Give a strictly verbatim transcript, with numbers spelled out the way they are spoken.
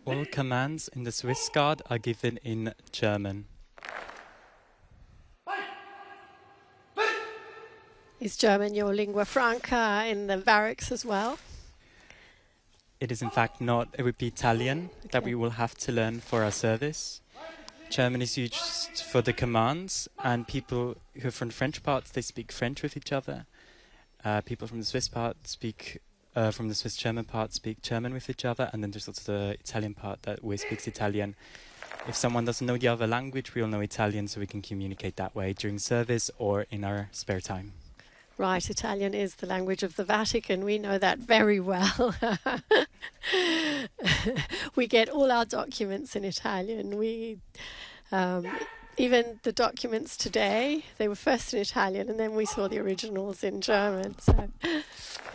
All commands in the Swiss Guard are given in German. Is German your lingua franca in the barracks as well? It is in fact not. It would be Italian Okay. that we will have to learn for our service. German is used for the commands, and people who are from the French parts, they speak French with each other. Uh, people from the Swiss part speak, uh, from the Swiss German part speak German with each other, and then there's also the Italian part that always speaks Italian. If someone doesn't know the other language, we all know Italian, so we can communicate that way during service or in our spare time. Right, Italian is the language of the Vatican. We know that very well. We get all our documents in Italian. We, um, even the documents today, they were first in Italian, and then we saw the originals in German. So